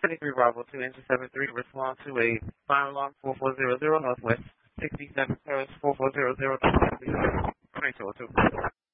23 Bravo 2, engine 73, respond to a fire alarm 4400 Northwest 67 Paris 4400 2202.